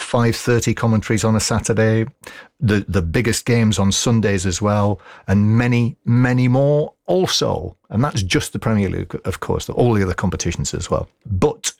5:30 commentaries on a Saturday, the biggest games on Sundays as well, and many, many more also. And that's just the Premier League, of course, all the other competitions as well. But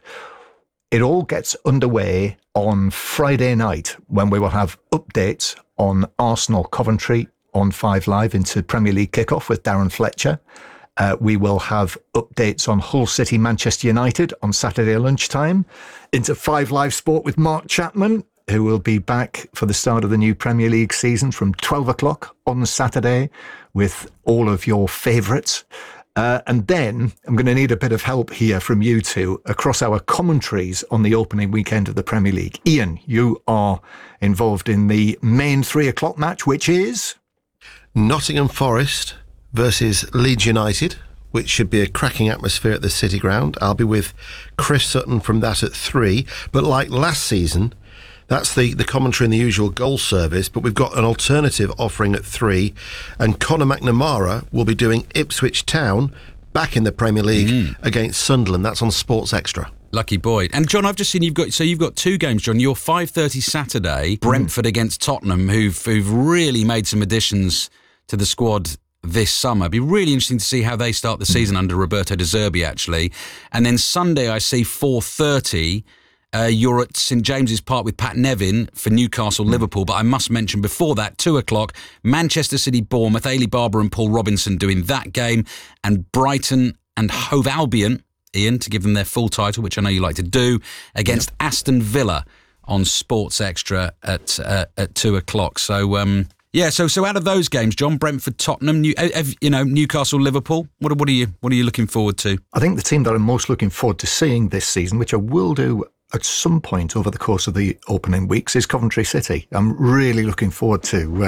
it all gets underway on Friday night when we will have updates on Arsenal Coventry on 5 Live into Premier League kickoff with Darren Fletcher. We will have updates on Hull City, Manchester United on Saturday lunchtime into 5 Live Sport with Mark Chapman, who will be back for the start of the new Premier League season from 12 o'clock on Saturday with all of your favourites. And then I'm going to need a bit of help here from you two across our commentaries on the opening weekend of the Premier League. Ian, you are involved in the main 3 o'clock match, which is Nottingham Forest versus Leeds United, which should be a cracking atmosphere at the City Ground. I'll be with Chris Sutton from that at 3. But like last season, that's the commentary in the usual goal service, but we've got an alternative offering at 3. And Conor McNamara will be doing Ipswich Town back in the Premier League against Sunderland. That's on Sports Extra. Lucky boy. And John, I've just seen you've got 2 games, John. Your 5:30 Saturday, Brentford against Tottenham, who've really made some additions to the squad this summer. It'd be really interesting to see how they start the season under Roberto De Zerbi, actually. And then Sunday, I see 4:30. You're at St James's Park with Pat Nevin for Newcastle, Liverpool. But I must mention before that, 2 o'clock, Manchester City, Bournemouth, Ailey Barber and Paul Robinson doing that game. And Brighton and Hove Albion, Ian, to give them their full title, which I know you like to do, against Aston Villa on Sports Extra at 2 o'clock. So, so out of those games, John, Brentford, Tottenham, Newcastle, Liverpool, what are you looking forward to? I think the team that I'm most looking forward to seeing this season, which I will do at some point over the course of the opening weeks, is Coventry City. I'm really looking forward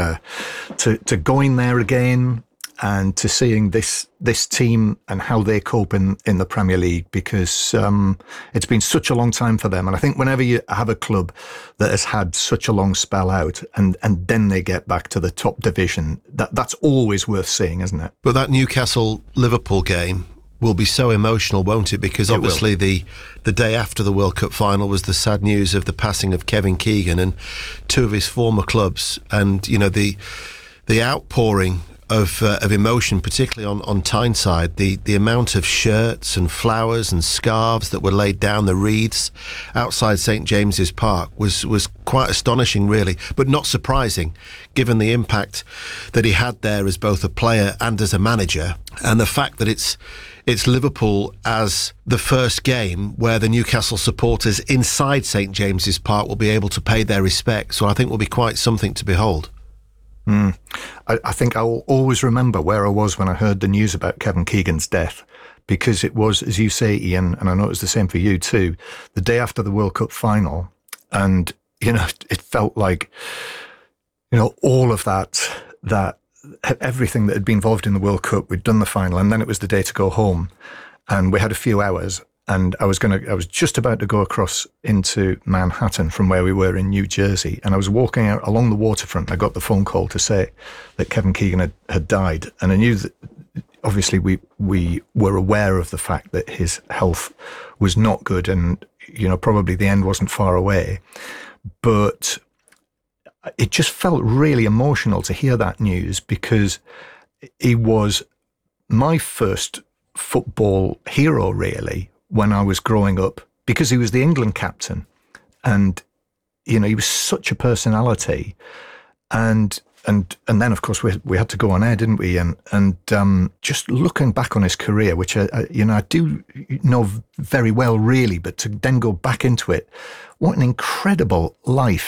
to going there again and to seeing this team and how they cope in the Premier League, because it's been such a long time for them. And I think whenever you have a club that has had such a long spell out and then they get back to the top division, that's always worth seeing, isn't it? But that Newcastle-Liverpool game will be so emotional, won't it? Because obviously the day after the World Cup final was the sad news of the passing of Kevin Keegan and 2 of his former clubs. And, you know, the outpouring of emotion, particularly on Tyneside, the amount of shirts and flowers and scarves that were laid down, the wreaths outside St James's Park was quite astonishing, really, but not surprising, given the impact that he had there as both a player and as a manager, and the fact that it's Liverpool as the first game where the Newcastle supporters inside St James's Park will be able to pay their respects. So I think will be quite something to behold. I think I will always remember where I was when I heard the news about Kevin Keegan's death, because it was, as you say, Ian, and I know it was the same for you too, the day after the World Cup final. And, you know, it felt like, you know, all of that everything that had been involved in the World Cup, we'd done the final, and then it was the day to go home. And we had a few hours, and I was just about to go across into Manhattan from where we were in New Jersey, and I was walking out along the waterfront. I got the phone call to say that Kevin Keegan had died, and I knew that obviously we were aware of the fact that his health was not good, and, you know, probably the end wasn't far away. But it just felt really emotional to hear that news, because he was my first football hero, really, when I was growing up, because he was the England captain, and, you know, he was such a personality, and then of course we had to go on air, didn't we? And just looking back on his career, which I do know very well, really, but to then go back into it, what an incredible life